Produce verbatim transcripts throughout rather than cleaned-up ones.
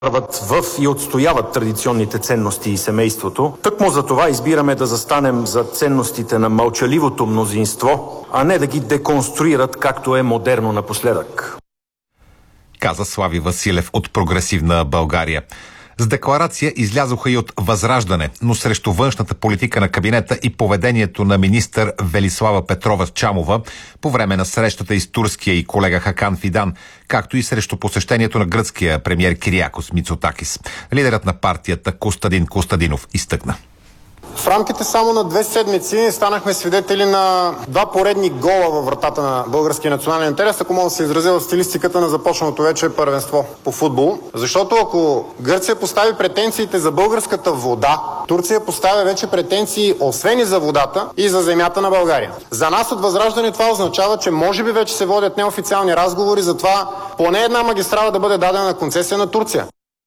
в и отстояват традиционните ценности и семейството. Тъкмо за това избираме да застанем за ценностите на мълчаливото мнозинство, а не да ги деконструират, както е модерно напоследък. Каза Слави Василев от Прогресивна България. С декларация излязоха и от Възраждане, но срещу външната политика на кабинета и поведението на министър Велислава Петрова-Чамова по време на срещата и с турския и колега Хакан Фидан, както и срещу посещението на гръцкия премиер Кириакос Мицотакис. Лидерът на партията Костадин Костадинов изтъкна. В рамките само на две седмици станахме свидетели на два поредни гола във вратата на българския национален интерес, ако мога да се изразя в стилистиката на започналото вече първенство по футбол. Защото ако Гърция постави претенциите за българската вода, Турция поставя вече претенции освен и за водата и за земята на България. За нас от Възраждане това означава, че може би вече се водят неофициални разговори за това поне една магистрала да бъде дадена на концесия на Турция.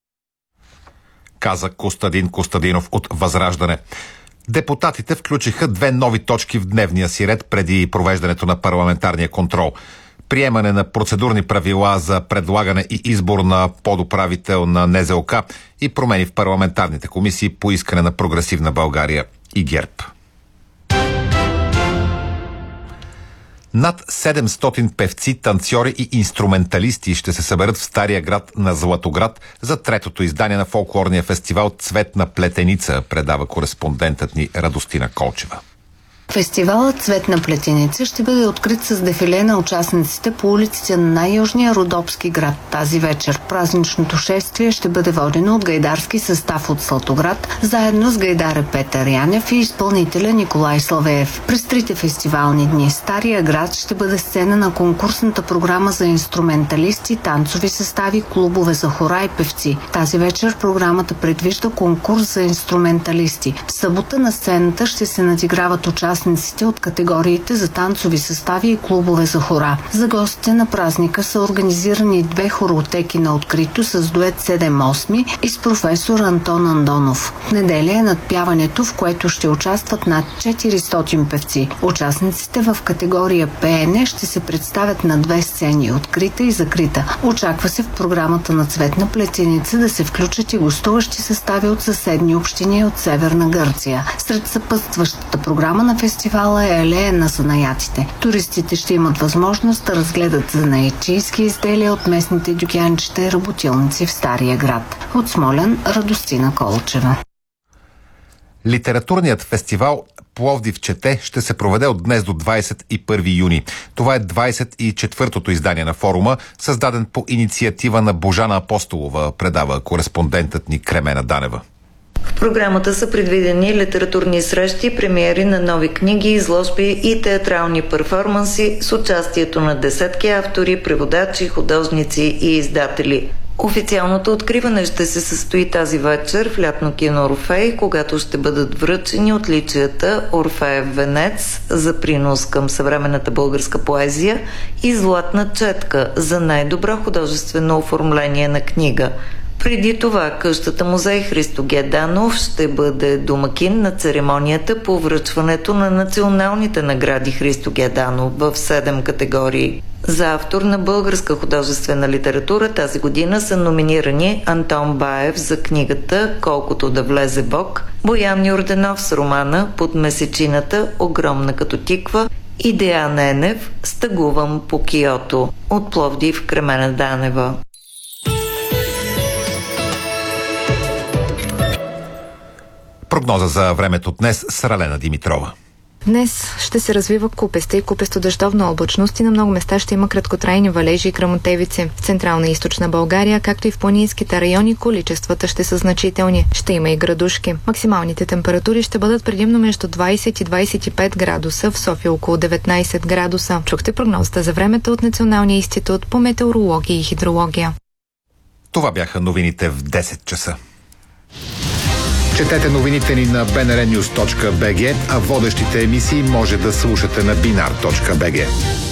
Каза Костадин Костадинов от Възраждане. Депутатите включиха две нови точки в дневния си ред преди провеждането на парламентарния контрол. Приемане на процедурни правила за предлагане и избор на подуправител на Н З О К и промени в парламентарните комисии по искане на Прогресивна България и ГЕРБ. Над седемстотин певци, танцори и инструменталисти ще се съберат в Стария град на Златоград за третото издание на фолклорния фестивал Цветна плетеница, предава кореспондентът ни Радостина Колчева. Фестивалът Цветна плетеница ще бъде открит с дефиле на участниците по улиците на най-южния родопски град тази вечер. Празничното шествие ще бъде водено от гайдарски състав от Златоград, заедно с гайдаря Петър Янев и изпълнителя Николай Славеев. През трите фестивални дни Стария град ще бъде сцена на конкурсната програма за инструменталисти, танцови състави, клубове за хора и певци. Тази вечер програмата предвижда конкурс за инструменталисти. В събота на сцената ще се надиграват участниците от категориите за танцови състави и клубове за хора. За гостите на празника са организирани две хоротеки на открито с дует седем осми и с професор Антон Андонов. В неделя е надпяването, в което ще участват над четиристотин певци. Участниците в категория пеене ще се представят на две сцени – открита и закрита. Очаква се в програмата на Цветна плетеница да се включат и гостуващи състави от съседни общини от Северна Гърция. Сред съпътстващата програма на фестивала е алея на занаятите. Туристите ще имат възможност да разгледат занаятчийски изделия от местните дюкянчета и работилници в Стария град. От Смолян, Радостина Колчева. Литературният фестивал Пловдив чете ще се проведе от днес до двадесет и първи юни. Това е двадесет и четвъртото издание на форума, създаден по инициатива на Божана Апостолова, предава кореспондентът ни Кремена Данева. В програмата са предвидени литературни срещи, премиери на нови книги, изложби и театрални перформанси с участието на десетки автори, преводачи, художници и издатели. Официалното откриване ще се състои тази вечер в лятно кино Орфей, когато ще бъдат връчени отличията Орфеев венец за принос към съвременната българска поезия и Златна четка за най-добро художествено оформление на книга. Преди това къщата музей Христо Г. Данов ще бъде домакин на церемонията по връчването на националните награди Христо Г. Данов в седем категории. За автор на българска художествена литература тази година са номинирани Антон Баев за книгата «Колкото да влезе Бог», Боян Йорданов с романа «Под месечината, огромна като тиква» и Деян Енев «Стъгувам по Киото». От Пловдив, Кремена Данева. Прогноза за времето днес с Ралена Димитрова. Днес ще се развива купеста и купесто-дъждовна облачност и на много места ще има краткотрайни валежи и гръмотевици. В централна и източна България, както и в планинските райони, количествата ще са значителни. Ще има и градушки. Максималните температури ще бъдат предимно между двадесет и двадесет и пет градуса, в София около деветнадесет градуса. Чухте прогнозата за времето от Националния институт по метеорология и хидрология. Това бяха новините в десет часа. Четете новините ни на би ен ар нюз точка би джи, а водещите емисии може да слушате на бинар точка би джи.